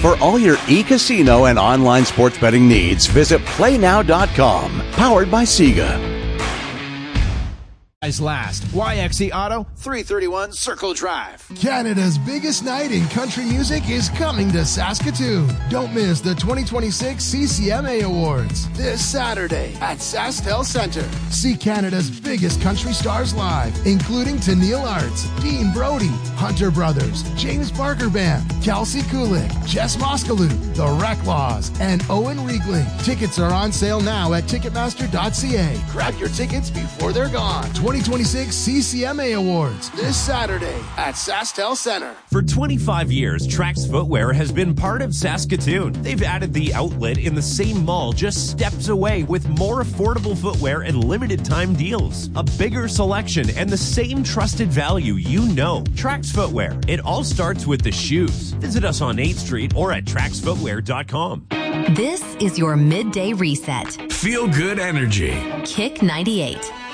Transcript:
For all your e-casino and online sports betting needs, visit PlayNow.com. Powered by Sega. Last. YXE Auto, 331 Circle Drive. Canada's biggest night in country music is coming to Saskatoon. Don't miss the 2026 CCMA Awards this Saturday at SaskTel Centre. See Canada's biggest country stars live, including Tennille Arts, Dean Brody, Hunter Brothers, James Barker Band, Kelsey Kulik, Jess Moskaloo, The Recklaws, and Owen Riegling. Tickets are on sale now at Ticketmaster.ca. Grab your tickets before they're gone. 2026 CCMA Awards this Saturday at SaskTel Centre. For 25 years, Trax Footwear has been part of Saskatoon. They've added the outlet in the same mall just steps away with more affordable footwear and limited time deals. A bigger selection and the same trusted value you know. Trax Footwear. It all starts with the shoes. Visit us on 8th Street or at traxfootwear.com. This is your midday reset. Feel good energy. Kick 98.